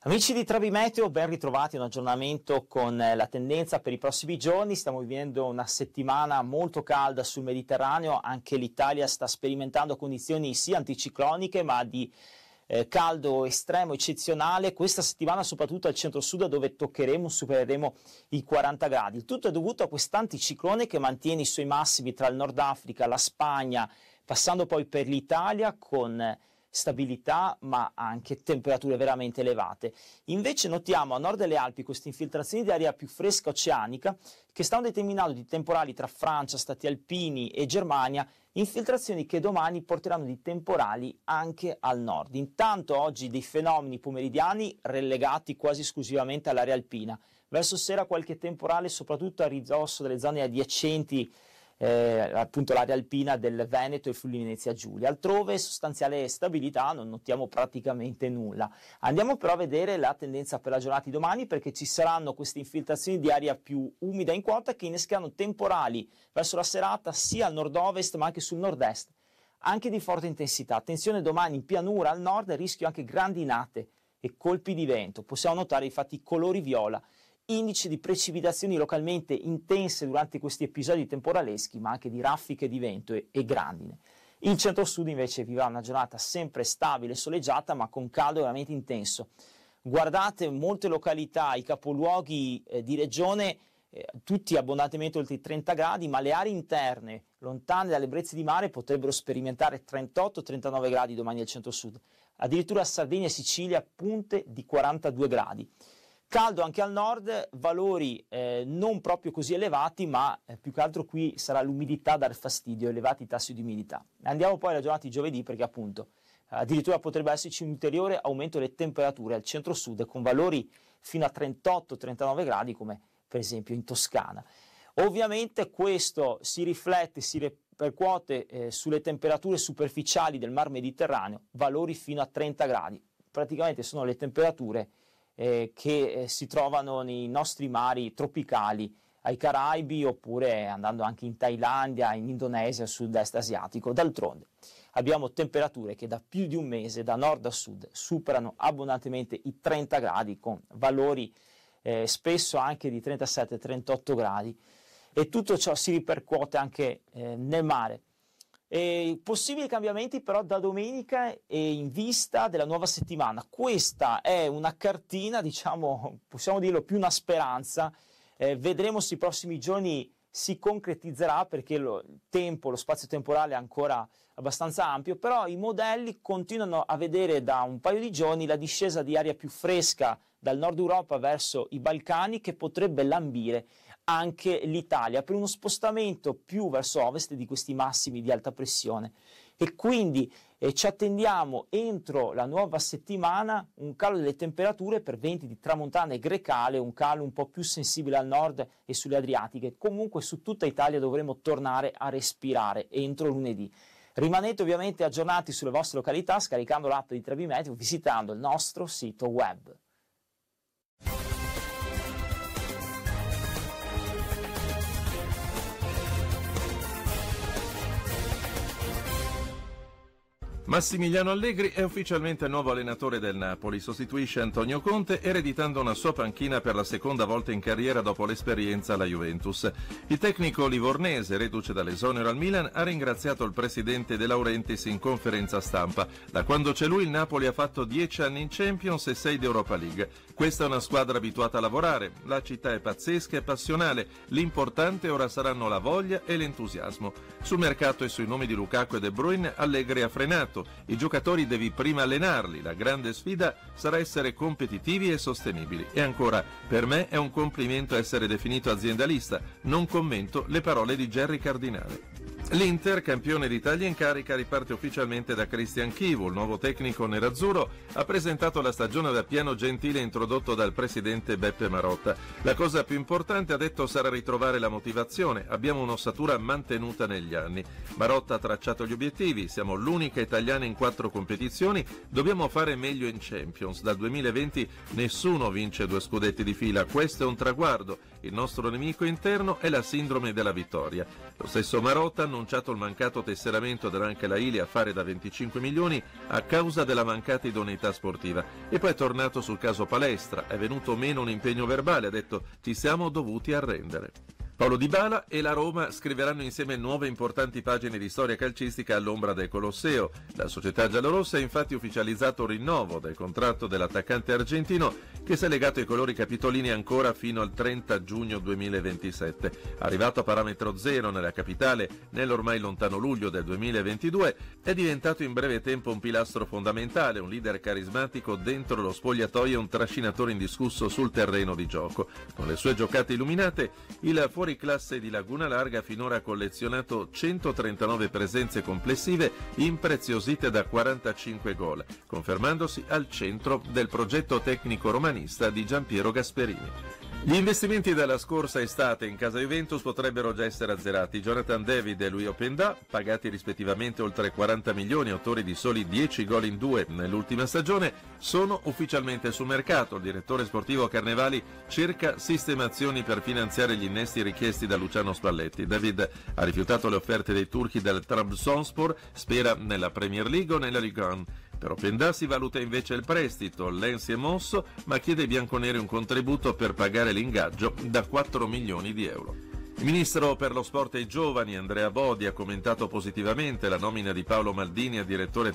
Amici di Trebi Meteo, ben ritrovati, un aggiornamento con la tendenza per i prossimi giorni. Stiamo vivendo una settimana molto calda sul Mediterraneo, anche l'Italia sta sperimentando condizioni sì anticicloniche ma di caldo estremo, eccezionale, questa settimana soprattutto al centro-sud dove supereremo i 40 gradi. Il tutto è dovuto a quest'anticiclone che mantiene i suoi massimi tra il Nord Africa, la Spagna, passando poi per l'Italia con stabilità ma anche temperature veramente elevate. Invece notiamo a nord delle Alpi queste infiltrazioni di aria più fresca oceanica che stanno determinando di temporali tra Francia, Stati Alpini e Germania, infiltrazioni che domani porteranno di temporali anche al nord. Intanto oggi dei fenomeni pomeridiani relegati quasi esclusivamente all'area alpina. Verso sera qualche temporale soprattutto a ridosso delle zone adiacenti appunto l'area alpina del Veneto e Friuli Venezia Giulia. Altrove sostanziale stabilità, non notiamo praticamente nulla. Andiamo però a vedere la tendenza per la giornata di domani, perché ci saranno queste infiltrazioni di aria più umida in quota che innescheranno temporali verso la serata sia al nord-ovest ma anche sul nord-est, anche di forte intensità. Attenzione domani in pianura al nord, rischio anche grandinate e colpi di vento. Possiamo notare infatti i colori viola, indice di precipitazioni localmente intense durante questi episodi temporaleschi, ma anche di raffiche di vento e grandine. Il centro-sud invece vivrà una giornata sempre stabile e soleggiata, ma con caldo veramente intenso. Guardate molte località, i capoluoghi di regione, tutti abbondantemente oltre i 30 gradi, ma le aree interne, lontane dalle brezze di mare, potrebbero sperimentare 38-39 gradi domani al centro-sud. Addirittura Sardegna e Sicilia punte di 42 gradi. Caldo anche al nord, valori non proprio così elevati, ma più che altro qui sarà l'umidità a dar fastidio, elevati tassi di umidità. Andiamo poi alla giornata di giovedì, perché appunto addirittura potrebbe esserci un ulteriore aumento delle temperature al centro-sud con valori fino a 38-39 gradi, come per esempio in Toscana. Ovviamente questo si riflette, si ripercuote sulle temperature superficiali del Mar Mediterraneo, valori fino a 30 gradi. Praticamente sono le temperature che si trovano nei nostri mari tropicali, ai Caraibi, oppure andando anche in Thailandia, in Indonesia, sud-est asiatico. D'altronde abbiamo temperature che da più di un mese, da nord a sud, superano abbondantemente i 30 gradi, con valori spesso anche di 37-38 gradi, e tutto ciò si ripercuote anche nel mare. Possibili cambiamenti però da domenica e in vista della nuova settimana. Questa è una cartina, diciamo, possiamo dirlo, più una speranza. Vedremo se i prossimi giorni si concretizzerà, perché il tempo, lo spazio temporale è ancora abbastanza ampio, però i modelli continuano a vedere da un paio di giorni la discesa di aria più fresca dal nord Europa verso i Balcani, che potrebbe lambire anche l'Italia per uno spostamento più verso ovest di questi massimi di alta pressione, e quindi ci attendiamo entro la nuova settimana un calo delle temperature per venti di tramontana e grecale, un calo un po' più sensibile al nord e sulle Adriatiche. Comunque su tutta Italia dovremo tornare a respirare entro lunedì. Rimanete ovviamente aggiornati sulle vostre località scaricando l'app di Trebi Meteo, visitando il nostro sito web. Massimiliano Allegri è ufficialmente nuovo allenatore del Napoli, sostituisce Antonio Conte ereditando una sua panchina per la seconda volta in carriera dopo l'esperienza alla Juventus. Il tecnico livornese, reduce dall'esonero al Milan, ha ringraziato il presidente De Laurentiis in conferenza stampa. Da quando c'è lui il Napoli ha fatto 10 anni in Champions e 6 di Europa League. Questa è una squadra abituata a lavorare, la città è pazzesca e passionale, l'importante ora saranno la voglia e l'entusiasmo. Sul mercato e sui nomi di Lukaku e De Bruyne Allegri ha frenato. I giocatori devi prima allenarli, la grande sfida sarà essere competitivi e sostenibili. E ancora, per me è un complimento essere definito aziendalista, non commento le parole di Gerry Cardinale. L'Inter, campione d'Italia in carica, riparte ufficialmente da Christian Chivu. Il nuovo tecnico nerazzurro ha presentato la stagione da piano gentile introdotto dal presidente Beppe Marotta. La cosa più importante, ha detto, sarà ritrovare la motivazione. Abbiamo un'ossatura mantenuta negli anni. Marotta ha tracciato gli obiettivi. Siamo l'unica italiana in 4 competizioni. Dobbiamo fare meglio in Champions. Dal 2020 nessuno vince 2 scudetti di fila. Questo è un traguardo. Il nostro nemico interno è la sindrome della vittoria. Lo stesso Marotta ha annunciato il mancato tesseramento dell'Anche Laili a fare da 25 milioni a causa della mancata idoneità sportiva. E poi è tornato sul caso Palestra, è venuto meno un impegno verbale, ha detto ci siamo dovuti arrendere. Paulo Dybala e la Roma scriveranno insieme nuove importanti pagine di storia calcistica all'ombra del Colosseo. La società giallorossa ha infatti ufficializzato il rinnovo del contratto dell'attaccante argentino che si è legato ai colori capitolini ancora fino al 30 giugno 2027. Arrivato a parametro zero nella capitale nell'ormai lontano luglio del 2022, è diventato in breve tempo un pilastro fondamentale, un leader carismatico dentro lo spogliatoio e un trascinatore indiscusso sul terreno di gioco. Con le sue giocate illuminate, il fuoriclasse di Laguna Larga finora ha collezionato 139 presenze complessive impreziosite da 45 gol, confermandosi al centro del progetto tecnico romanista di Giampiero Gasperini. Gli investimenti della scorsa estate in casa Juventus potrebbero già essere azzerati. Jonathan David e Louis Openda, pagati rispettivamente oltre 40 milioni, autori di soli 10 gol in 2 nell'ultima stagione, sono ufficialmente sul mercato. Il direttore sportivo Carnevali cerca sistemazioni per finanziare gli innesti richiesti da Luciano Spalletti. David ha rifiutato le offerte dei turchi del Trabzonspor, spera nella Premier League o nella Ligue 1. Per Openda si valuta invece il prestito, Lens si è mosso ma chiede ai bianconeri un contributo per pagare l'ingaggio da 4 milioni di euro. Il ministro per lo sport e i giovani Andrea Bodi ha commentato positivamente la nomina di Paolo Maldini a direttore